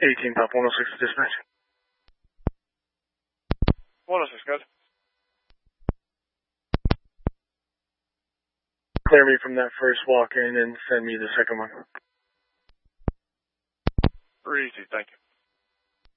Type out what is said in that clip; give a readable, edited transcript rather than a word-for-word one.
18 Pop 106 dispatch. 106, good. Clear me from that first walk-in and send me the second one. 3-2, thank you.